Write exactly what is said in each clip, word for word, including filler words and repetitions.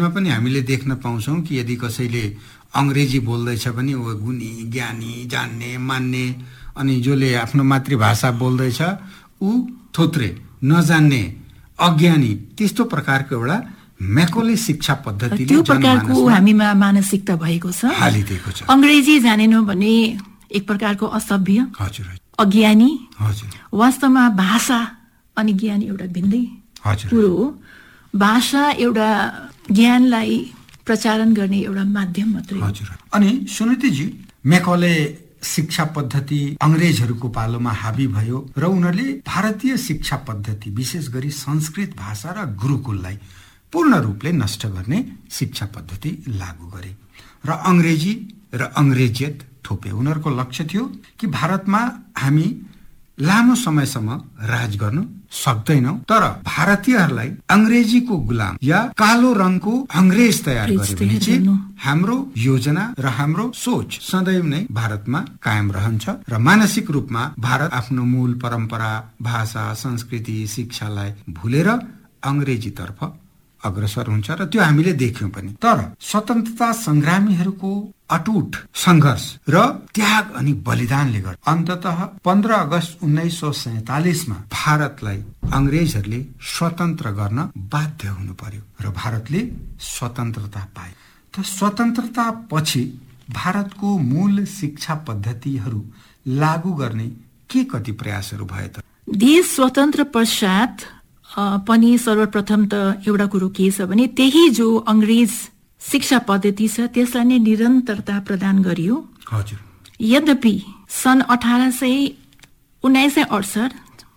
समाजमा पनि हामीले देख्न पाउँछौं कि यदि कसैले अंग्रेजी बोल्दैछ भने ऊ गुणी ज्ञानी जान्ने मान्ने, अनि जसले आफ्नो मातृभाषा बोल्दैछ ऊ थोत्रे नजान्ने अज्ञानी, त्यस्तो प्रकारको एउटा मैकोले शिक्षा पद्धतिले त्यो प्रकारको हामीमा मानसिकता भएको छ, हालिदिएको छ। अंग्रेजी जानेन भने एक प्रकारको असभ्य, हजुर, अज्ञानी। हजुर, वास्तवमा भाषा अनि ज्ञान एउटा भिन्दै कुरो हो। भाषा एउटा ज्ञानलाई प्रचारण गर्ने एउटा माध्यम मात्रै हो। हजुर। अनि सुनीतिजी, मैकोले शिक्षा पद्धति अंग्रेजहरूको पालोमा हावी भयो र उनीहरूले भारतीय शिक्षा पद्धति विशेष गरी संस्कृत भाषा र गुरुकुललाई पूर्ण रूपले नष्ट गर्ने शिक्षा पद्धति लागू गरे र अंग्रेजी र अंग्रेजियत थोपे। उनीहरूको लक्ष्य थियो कि भारतमा हामी लामो समयसम्म राज गर्न सक्दैनौं, तर भारतीयहरूलाई अंग्रेजीको गुलाम या कालो रङको अंग्रेज तयार गरे भने चाहिँ हाम्रो योजना र हाम्रो सोच सदैव नै भारतमा कायम रहन्छ र मानसिक रूपमा भारत आफ्नो मूल परम्परा, भाषा, संस्कृति, शिक्षालाई भुलेर अंग्रेजीतर्फ अग्रसर हुन्छ र त्यो हामीले देख्यौं पनि। तर स्वतन्त्रता संग्रामीहरूको अटुट संघर्ष र त्याग अनि बलिदानले गर्दा अन्ततः पन्ध्र अगस्त उन्नाइस सौ सैतालिस मा भारतलाई अंग्रेजहरूले स्वतन्त्र गर्न बाध्य हुनु पर्यो र भारतले स्वतन्त्रता पाए। त स्वतन्त्रता पछि भारतको मूल शिक्षा पद्धतिहरू लागू गर्ने के कति प्रयासहरू भए त? देश स्वतन्त्र पश्चात पनि सर्वप्रथम त एउटा कुरो के छ भने त्यही जो अंग्रेज शिक्षा पद्धति छ त्यसलाई नै निरन्तरता प्रदान गरियो। हजुर। यद्यपि सन् अठार सय उन्नाइस सय अडसठ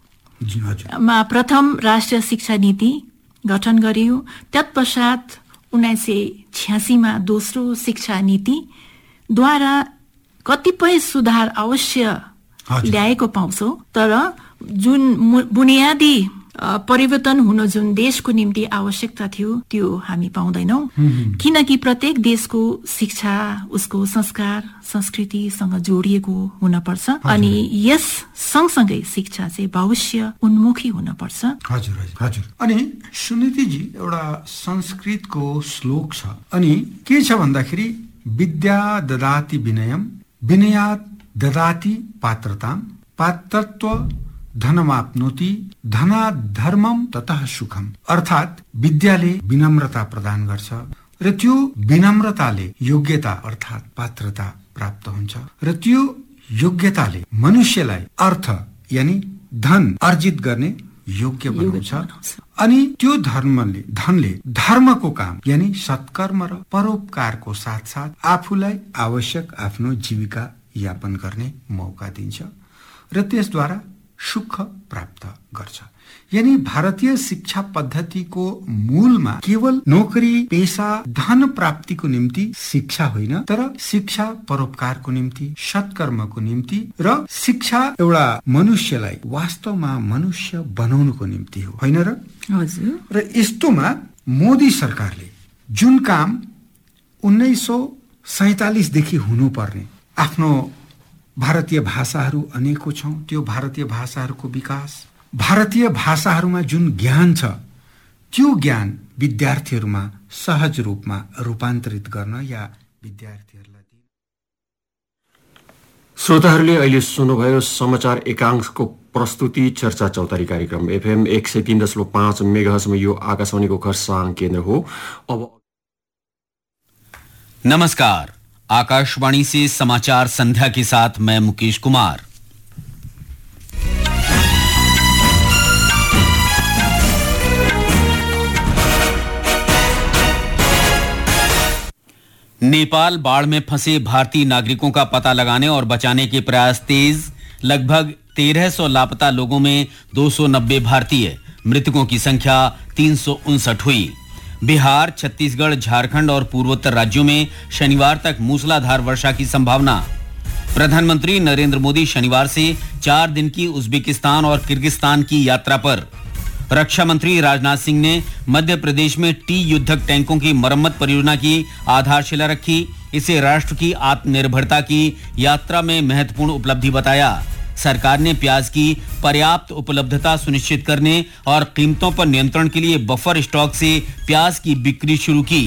मा प्रथम राष्ट्रिय शिक्षा नीति गठन गरियो। तत्पश्चात उन्नाइस सय छ्यासी मा दोस्रो शिक्षा नीतिद्वारा कतिपय सुधार अवश्य ल्याएको पाउँछौ, तर जुन बुनियादी परिवर्तन हुन जुन देशको निम्ति आवश्यकता थियो त्यो हामी पाउँदैनौं, किनकि प्रत्येक देशको शिक्षा उसको संस्कार संस्कृतिसँग जोडिएको हुनपर्छ अनि यस सँगसँगै शिक्षा चाहिँ भविष्य उन्मुखी हुनपर्छ। हजुर हजुर। अनि सुनीतिजी, एउटा संस्कृतको श्लोक छ, अनि के छ भन्दाखेरि विद्या ददाति विनयम विनयात् ददाति पात्रताम पात्रत्व धनमाप्नोति धनात् धर्मम ततः सुखम। अर्थात विद्याले विनम्रता प्रदान गर्छ र त्यो विनम्रताले योग्यता अर्थात पात्रता प्राप्त हुन्छ र त्यो योग्यताले मनुष्यलाई अर्थ यानी धन अर्जित गर्ने योग्य बनाउँछ अनि त्यो धर्मले धनले धर्मको काम यानी सत्कर्म र परोपकारको साथसाथ आफूलाई आवश्यक आफ्नो जीविका यापन गर्ने मौका दिन्छ र त्यसद्वारा सुख प्राप्त गर्छ। यानी भारतीय शिक्षा पद्धतिको मूलमा केवल नोकरी पेशा धन प्राप्तिको निम्ति शिक्षा होइन, तर शिक्षा परोपकारको निम्ति सत्कर्मको निम्ति र शिक्षा एउटा मनुष्यलाई वास्तवमा मनुष्य बनाउनुको निम्ति हो, होइन र? हजुर। र यस्तोमा मोदी सरकारले जुन काम उन्नाइस सौ सैतालिस देखि हुनुपर्ने आफ्नो भारतीय भाषाहरू अनेकौं छौं, त्यो भारतीय भाषाहरूको विकास, भारतीय भाषाहरूमा जुन ज्ञान छ त्यो ज्ञान विद्यार्थीहरूमा सहज रूपमा रूपान्तरित गर्न या विद्यार्थीहरूलाई दिन। श्रोताहरूले अहिले सुन्नुभयो समाचार एकांशको प्रस्तुति चर्चा चौतारी कार्यक्रम एफएम एक सय तीन दशमलव पाँच मेगाहर्जमा यो आकाशवाणीको खरसाङ केन्द्र हो। अब नमस्कार, आकाशवाणी से समाचार संध्या के साथ मैं मुकेश कुमार। नेपाल बाढ़ में फंसे भारतीय नागरिकों का पता लगाने और बचाने के प्रयास तेज। लगभग तेरह सौ लापता लोगों में दो सौ नब्बे भारतीय, मृतकों की संख्या तीन सौ उनसठ हुई। बिहार, छत्तीसगढ़, झारखंड और पूर्वोत्तर राज्यों में शनिवार तक मूसलाधार वर्षा की संभावना। प्रधानमंत्री नरेंद्र मोदी शनिवार से चार दिन की उज्बेकिस्तान और किर्गिस्तान की यात्रा पर। रक्षा मंत्री राजनाथ सिंह ने मध्य प्रदेश में टी युद्धक टैंकों की मरम्मत परियोजना की आधारशिला रखी। इसे राष्ट्र की आत्मनिर्भरता की यात्रा में महत्वपूर्ण उपलब्धि बताया। सरकार ने प्याज की पर्याप्त उपलब्धता सुनिश्चित करने और कीमतों पर नियंत्रण के लिए बफर स्टॉक से प्याज की बिक्री शुरू की।